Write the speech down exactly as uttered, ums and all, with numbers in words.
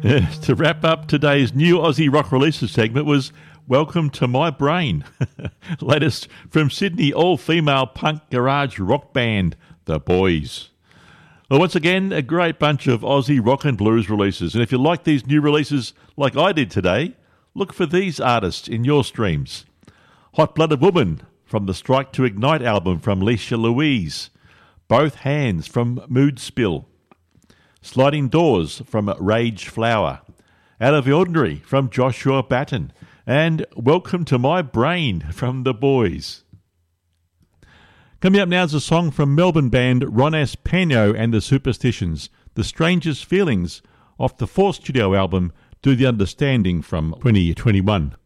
To wrap up today's new Aussie rock releases segment was Welcome to My Brain. Latest from Sydney all-female punk garage rock band, The Boys. Well, once again, a great bunch of Aussie rock and blues releases. And if you like these new releases like I did today, look for these artists in your streams. Hot Blooded Woman from the Strike to Ignite album from Leisha Louise. Both Hands from Mood Spill. Sliding Doors from Rage Flower. Out of the Ordinary from Joshua Batten. And Welcome to My Brain from The Boys. Coming up now is a song from Melbourne band Ronas Peno and the Superstitions, The Strangest Feelings, off the fourth studio album Do the Understanding from twenty twenty-one.